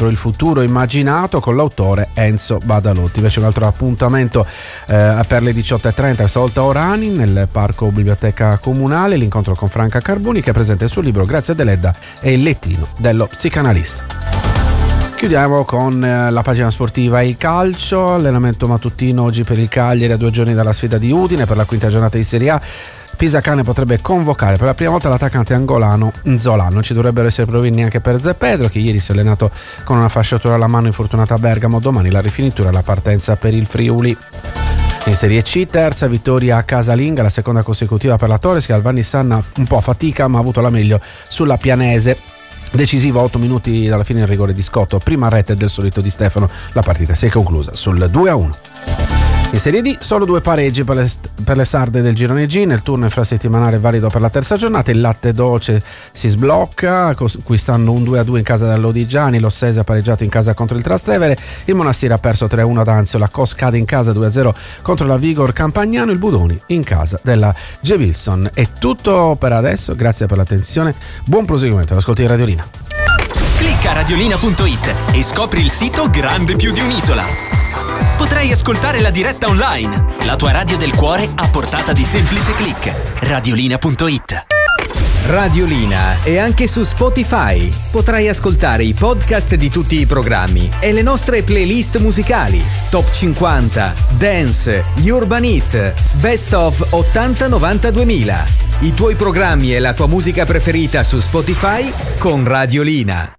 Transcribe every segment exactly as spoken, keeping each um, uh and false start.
libro Il futuro immaginato con l'autore Enzo Badalotti. Invece un altro appuntamento eh, per le diciotto e trenta, stavolta a Orani, nel Parco Biblioteca Comunale, l'incontro con Franca Carboni, che presenta il suo libro Grazia Deledda e il lettino dello psicanalista. Chiudiamo con la pagina sportiva Il Calcio, allenamento mattutino oggi per il Cagliari a due giorni dalla sfida di Udine per la quinta giornata di Serie A. Pisacane potrebbe convocare per la prima volta l'attaccante angolano Nzola. Non ci dovrebbero essere problemi neanche per Zeppedro, che ieri si è allenato con una fasciatura alla mano infortunata a Bergamo. Domani la rifinitura e la partenza per il Friuli. In Serie C, terza vittoria a casalinga, la seconda consecutiva per la Torres, che al Vannissanna un po' a fatica ma ha avuto la meglio sulla Pianese. Decisivo a otto minuti dalla fine il rigore di Scotto, prima rete del solito Di Stefano. La partita si è conclusa sul due a uno. In Serie D solo due pareggi per le, per le sarde del girone G. Nel turno infrasettimanale valido per la terza giornata il Latte Dolce si sblocca acquistando un due a due in casa dell'Odigiani, l'Ossese ha pareggiato in casa contro il Trastevere, il Monastir ha perso tre a uno ad Anzio, la Cos cade in casa due a zero contro la Vigor Campagnano, il Budoni in casa della G. Wilson. È tutto per adesso, grazie per l'attenzione, buon proseguimento all'ascolto di Radiolina. Clicca radiolina punto it e scopri il sito grande più di un'isola. Potrai ascoltare la diretta online, la tua radio del cuore a portata di semplice click. radiolina punto it. Radiolina è anche su Spotify. Potrai ascoltare i podcast di tutti i programmi e le nostre playlist musicali: Top cinquanta, Dance, Urban Hit, Best of ottanta novanta duemila. I tuoi programmi e la tua musica preferita su Spotify con Radiolina.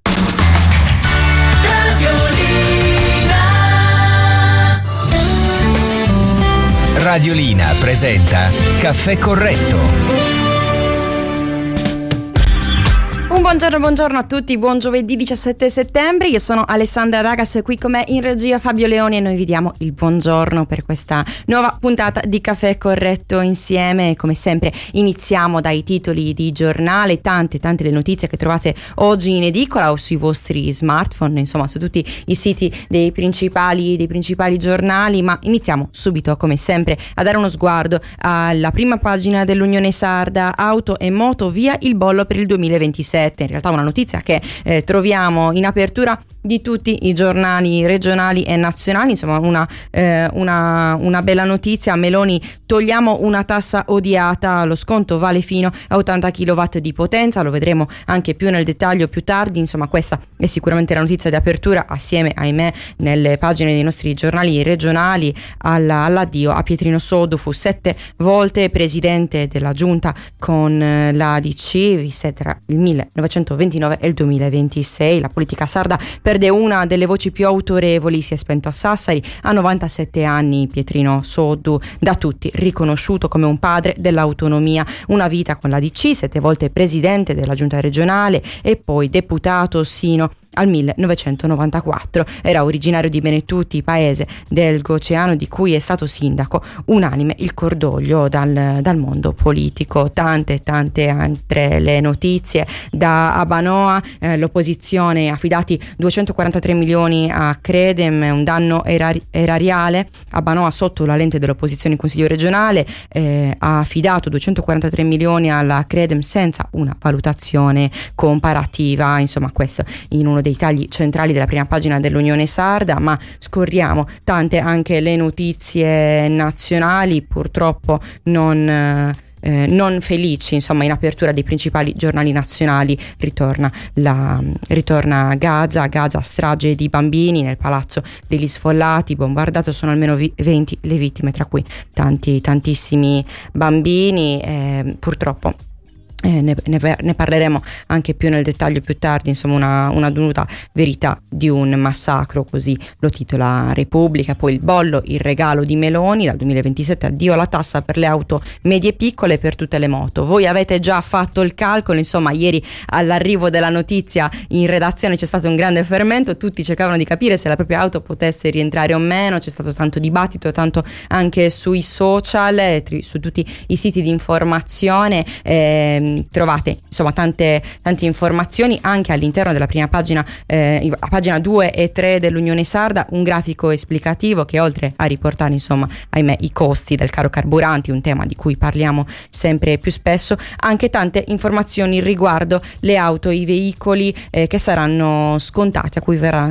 Radiolina presenta Caffè Corretto. Un buongiorno, buongiorno a tutti, buon giovedì diciassette settembre, io sono Alessandra Ragas, qui con me in regia Fabio Leoni e noi vi diamo il buongiorno per questa nuova puntata di Caffè Corretto insieme. Come sempre iniziamo dai titoli di giornale, tante tante le notizie che trovate oggi in edicola o sui vostri smartphone, insomma su tutti i siti dei principali, dei principali giornali, ma iniziamo subito come sempre a dare uno sguardo alla prima pagina dell'Unione Sarda. Auto e moto via il bollo per il duemilaventisette. In realtà una notizia che eh, troviamo in apertura di tutti i giornali regionali e nazionali, insomma una, eh, una, una bella notizia. Meloni: togliamo una tassa odiata, lo sconto vale fino a ottanta chilowatt di potenza, lo vedremo anche più nel dettaglio più tardi. Insomma questa è sicuramente la notizia di apertura, assieme ahimè nelle pagine dei nostri giornali regionali alla, all'addio a Pietrino Soddu. Fu sette volte presidente della giunta con la D C tra il millenovecentoventinove e il duemilaventisei. La politica sarda perde una delle voci più autorevoli, si è spento a Sassari a novantasette anni. Pietrino Soddu, da tutti riconosciuto come un padre dell'autonomia, una vita con la D C, sette volte presidente della giunta regionale e poi deputato sino al millenovecentonovantaquattro. Era originario di Benetutti, paese del Goceano di cui è stato sindaco. Unanime il cordoglio dal, dal mondo politico. Tante tante altre le notizie da Abanoa, eh, l'opposizione affidati duecentoquarantatré milioni a Credem, un danno erari- erariale. Abanoa sotto la lente dell'opposizione in Consiglio regionale eh, ha affidato duecentoquarantatré milioni alla Credem senza una valutazione comparativa. Insomma questo in uno dei tagli centrali della prima pagina dell'Unione Sarda, ma scorriamo tante anche le notizie nazionali, purtroppo non eh, non felici. Insomma in apertura dei principali giornali nazionali ritorna la ritorna Gaza, Gaza strage di bambini nel palazzo degli sfollati, bombardato, sono almeno venti le vittime, tra cui tanti tantissimi bambini, eh, purtroppo Eh, ne, ne, ne parleremo anche più nel dettaglio più tardi. Insomma una, una dovuta verità di un massacro, così lo titola Repubblica. Poi il bollo, il regalo di Meloni dal duemilaventisette, addio alla tassa per le auto medie e piccole e per tutte le moto. Voi avete già fatto il calcolo, insomma ieri all'arrivo della notizia in redazione c'è stato un grande fermento, tutti cercavano di capire se la propria auto potesse rientrare o meno, c'è stato tanto dibattito, tanto anche sui social, su tutti i siti di informazione. eh, Trovate insomma tante, tante informazioni anche all'interno della prima pagina, eh, a pagina due e tre dell'Unione Sarda, un grafico esplicativo che oltre a riportare insomma ahimè i costi del caro carburanti, un tema di cui parliamo sempre più spesso, anche tante informazioni riguardo le auto, i veicoli eh, che saranno scontati, a cui verrà